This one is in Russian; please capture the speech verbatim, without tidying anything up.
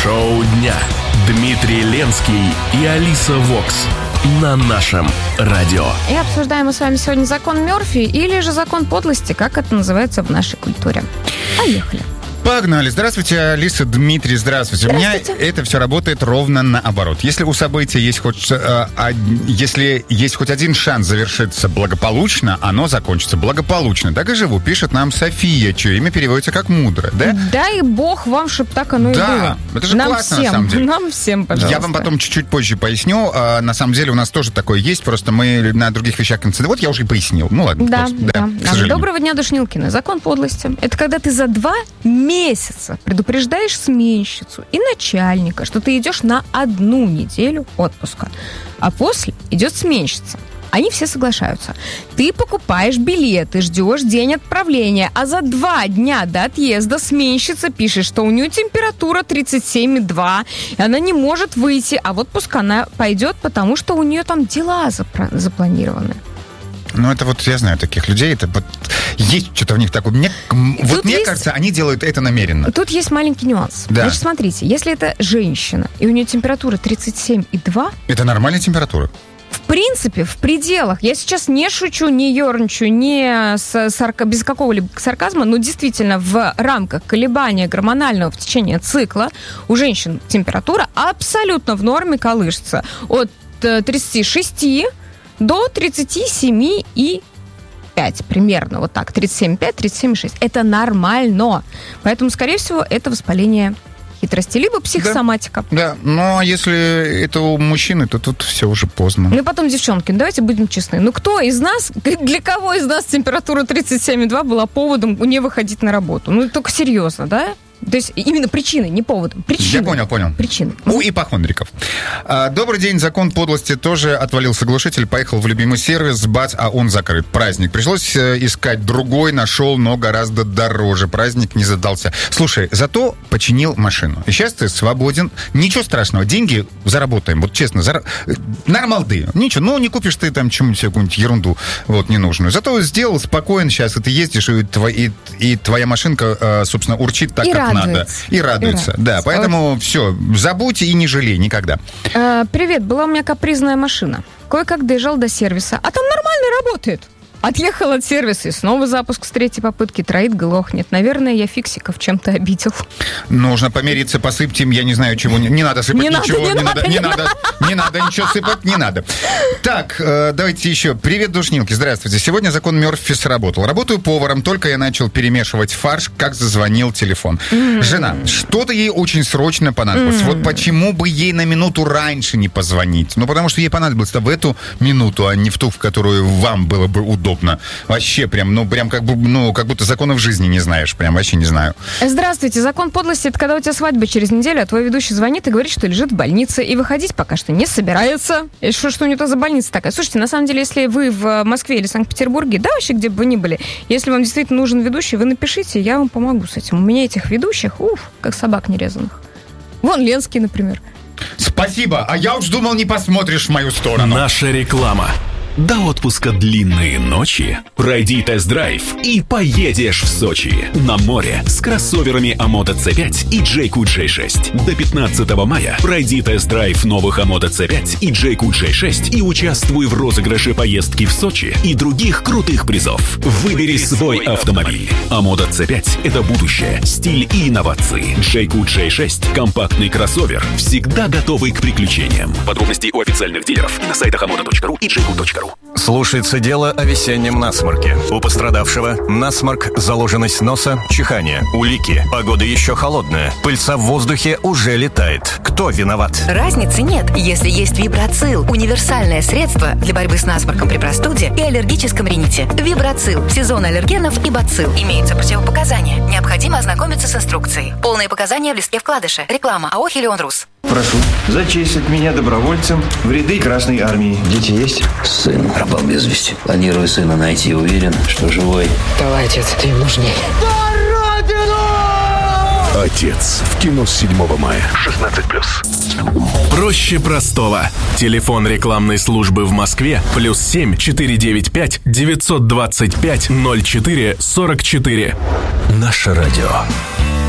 Шоу дня. Дмитрий Ленский и Алиса Вокс на нашем радио. И обсуждаем мы с вами сегодня закон Мёрфи или же закон подлости, как это называется в нашей культуре. Поехали. Погнали. Здравствуйте, Алиса, Дмитрий, здравствуйте. Здравствуйте. У меня это все работает ровно наоборот. Если у события есть хоть, э, а, если есть хоть один шанс завершиться благополучно, оно закончится благополучно. Так и живу, пишет нам София, чье имя переводится как мудро, да? Дай бог вам, чтобы так оно и да, было. Да, это же нам классно, всем, на самом деле. Нам всем, пожалуйста. Я вам потом чуть-чуть позже поясню. А, на самом деле у нас тоже такое есть, просто мы на других вещах концентрируемся. Вот я уже и пояснил. Ну ладно. Да, просто, да. да, да. к сожалению. Доброго дня, Душнилкина. Закон подлости. Это когда ты за два месяца предупреждаешь сменщицу и начальника, что ты идешь на одну неделю отпуска, а после идет сменщица. Они все соглашаются. Ты покупаешь билеты, ждешь день отправления, а за два дня до отъезда сменщица пишет, что у нее температура тридцать семь и два, и она не может выйти, а в отпуск она пойдет, потому что у нее там дела запра- запланированы. Ну, это вот, я знаю таких людей, это вот есть что-то в них такое. Мне, вот мне есть... кажется, они делают это намеренно. Тут есть маленький нюанс. Да. Значит, смотрите, если это женщина, и у нее температура тридцать семь и два... Это нормальная температура? В принципе, в пределах. Я сейчас не шучу, не ерничаю, не с сарка... без какого-либо сарказма, но действительно в рамках колебания гормонального в течение цикла у женщин температура абсолютно в норме колышется. От тридцати шести до тридцати семи и пять примерно, вот так, тридцать семь и пять, тридцать семь и шесть. Это нормально. Поэтому, скорее всего, это воспаление хитрости, либо психосоматика. Да, да. Но если это у мужчины, то тут все уже поздно. Ну и потом, девчонки, ну давайте будем честны. Ну кто из нас, для кого из нас температура тридцать семь и два была поводом не выходить на работу? Ну только серьезно, да? То есть именно причиной, не поводом. Причиной. Я понял, понял. Причиной. У ипохондриков. А, добрый день, закон подлости. Тоже отвалился глушитель, поехал в любимый сервис, бац, а он закрыт. Праздник. Пришлось искать другой, нашел, но гораздо дороже. Праздник не задался. Слушай, зато починил машину. И сейчас ты свободен. Ничего страшного, деньги заработаем. Вот честно, зара... нормалды. Ничего, ну не купишь ты там чему-нибудь, какую-нибудь ерунду вот ненужную. Зато сделал спокойно сейчас, и ты ездишь, и, твой, и, и твоя машинка, собственно, урчит так, и как радуется. надо. И радуется. И радуется. Да, поэтому вот. Все, забудь и не жалей никогда. А, привет, была у меня капризная машина. Кое-как доезжал до сервиса, а там нормально работает. Отъехал от сервиса, и снова запуск с третьей попытки. Троит, глохнет. Наверное, я фиксиков чем-то обидел. Нужно помириться, посыпьте им, я не знаю, чего. Не, не надо сыпать не ничего. Надо, не, не, надо, надо, не, не надо, надо. Не надо ничего сыпать, не надо. Так, э, давайте еще. Привет, душнилки, здравствуйте. Сегодня закон Мёрфи сработал. Работаю поваром, только я начал перемешивать фарш, как зазвонил телефон. Mm. Жена, что-то ей очень срочно понадобилось. Mm. Вот почему бы ей на минуту раньше не позвонить? Ну, потому что ей понадобилось-то в эту минуту, а не в ту, в которую вам было бы удобно. Вообще Вообще прям, ну, прям как бы, ну, как будто законов жизни не знаешь. Прям вообще не знаю. Здравствуйте. Закон подлости — это когда у тебя свадьба через неделю, а твой ведущий звонит и говорит, что лежит в больнице, и выходить пока что не собирается. И что, что у него за больница такая? Слушайте, на самом деле, если вы в Москве или Санкт-Петербурге, да, вообще, где бы вы ни были, если вам действительно нужен ведущий, вы напишите, я вам помогу с этим. У меня этих ведущих, уф, как собак нерезанных. Вон Ленский, например. Спасибо. А я уж думал, не посмотришь в мою сторону. Наша реклама. До отпуска длинные ночи. Пройди тест-драйв и поедешь в Сочи. На море с кроссоверами Амото си пять и Джейку джей шесть. До пятнадцатого мая пройди тест-драйв новых Амото си пять и Джейку джей шесть и участвуй в розыгрыше поездки в Сочи и других крутых призов. Выбери свой автомобиль. Амото си пять – это будущее, стиль и инновации. Джейку джей шесть – компактный кроссовер, всегда готовый к приключениям. Подробности у официальных дилеров и на сайтах амото точка ру и джейку точка ру. Слушается дело о весеннем насморке. У пострадавшего насморк, заложенность носа, чихание, улики. Погода еще холодная. Пыльца в воздухе уже летает. Кто виноват? Разницы нет, если есть Вибрацил. Универсальное средство для борьбы с насморком при простуде и аллергическом рините. Вибрацил. Сезон аллергенов и бацилл. Имеются противопоказания. Необходимо ознакомиться с инструкцией. Полные показания в листке вкладыша. Реклама АО «Хелион Рус». Прошу зачислить меня добровольцем в ряды Красной Армии. Дети есть? Сын пропал без вести. Планирую сына найти, уверен, что живой. Давай, отец, ты нужнее. Отец. В кино с седьмого мая. шестнадцать плюс. Проще простого. Телефон рекламной службы в Москве плюс семь четыре девять пять девятьсот двадцать пять ноль четыре сорок четыре. Наше радио.